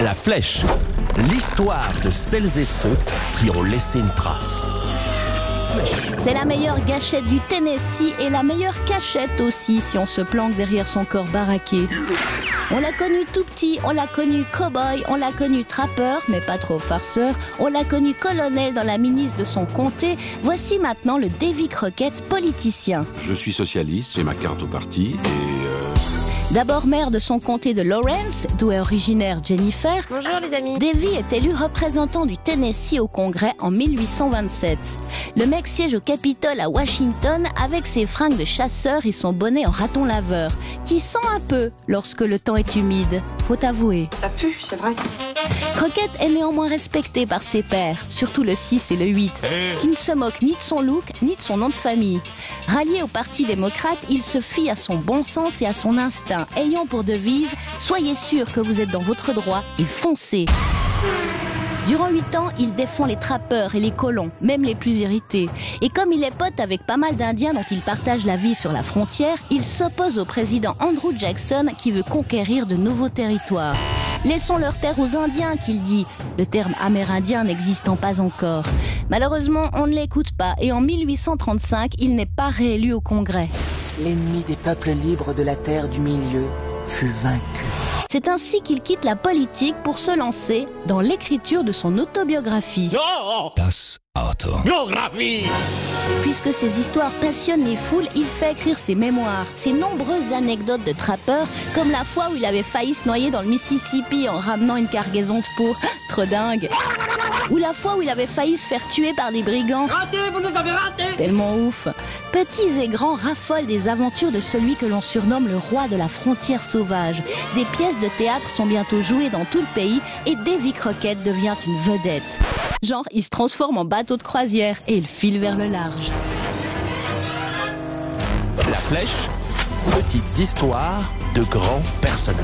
La Flèche, l'histoire de celles et ceux qui ont laissé une trace. C'est la meilleure gâchette du Tennessee et la meilleure cachette aussi si on se planque derrière son corps baraqué. On l'a connu tout petit, on l'a connu cow-boy, on l'a connu trappeur, mais pas trop farceur, on l'a connu colonel dans la milice de son comté. Voici maintenant le Davy Crockett, politicien. Je suis socialiste, j'ai ma carte au parti et... D'abord maire de son comté de Lawrence, d'où est originaire Jennifer. Bonjour les amis. Davy est élu représentant du Tennessee au Congrès en 1827. Le mec siège au Capitole à Washington avec ses fringues de chasseur et son bonnet en raton laveur, qui sent un peu lorsque le temps est humide, faut avouer. Ça pue, c'est vrai. Crockett est néanmoins respecté par ses pairs, surtout le 6 et le 8, qui ne se moquent ni de son look, ni de son nom de famille. Rallié au Parti démocrate, il se fie à son bon sens et à son instinct, ayant pour devise « Soyez sûr que vous êtes dans votre droit et foncez ». Durant 8 ans, il défend les trappeurs et les colons, même les plus irrités. Et comme il est pote avec pas mal d'Indiens dont il partage la vie sur la frontière, il s'oppose au président Andrew Jackson qui veut conquérir de nouveaux territoires. Laissons leur terre aux Indiens, qu'il dit, le terme amérindien n'existant pas encore. Malheureusement, on ne l'écoute pas et en 1835, il n'est pas réélu au Congrès. L'ennemi des peuples libres de la terre du milieu fut vaincu. C'est ainsi qu'il quitte la politique pour se lancer dans l'écriture de son autobiographie. Das Auto. Biographie! Puisque ses histoires passionnent les foules, il fait écrire ses mémoires, ses nombreuses anecdotes de trappeurs, comme la fois où il avait failli se noyer dans le Mississippi en ramenant une cargaison de peau. Trop dingue! Ou la fois où il avait failli se faire tuer par des brigands. Raté, vous nous avez raté. Tellement ouf. Petits et grands raffolent des aventures de celui que l'on surnomme le roi de la frontière sauvage. Des pièces de théâtre sont bientôt jouées dans tout le pays et Davy Crockett devient une vedette. Genre, il se transforme en bateau de croisière et il file vers le large. La Flèche, petites histoires de grands personnages.